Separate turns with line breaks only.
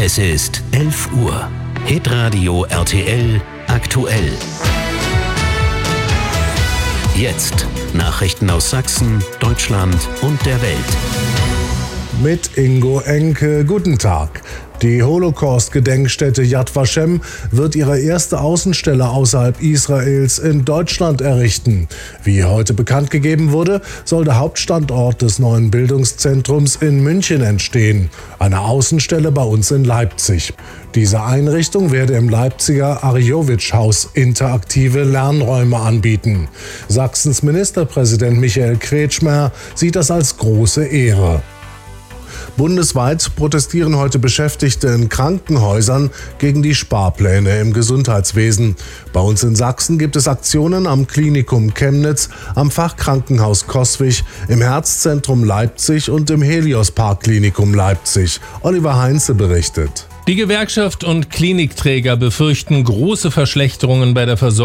Es ist 11 Uhr. Hitradio RTL aktuell. Jetzt Nachrichten aus Sachsen, Deutschland und der Welt.
Mit Ingo Enke, guten Tag. Die Holocaust-Gedenkstätte Yad Vashem wird ihre erste Außenstelle außerhalb Israels in Deutschland errichten. Wie heute bekannt gegeben wurde, soll der Hauptstandort des neuen Bildungszentrums in München entstehen. Eine Außenstelle bei uns in Leipzig. Diese Einrichtung werde im Leipziger Arjowitsch-Haus interaktive Lernräume anbieten. Sachsens Ministerpräsident Michael Kretschmer sieht das als große Ehre. Bundesweit protestieren heute Beschäftigte in Krankenhäusern gegen die Sparpläne im Gesundheitswesen. Bei uns in Sachsen gibt es Aktionen am Klinikum Chemnitz, am Fachkrankenhaus Coswig, im Herzzentrum Leipzig und im Helios-Park-Klinikum Leipzig. Oliver Heinze berichtet.
Die Gewerkschaft und Klinikträger befürchten große Verschlechterungen bei der Versorgung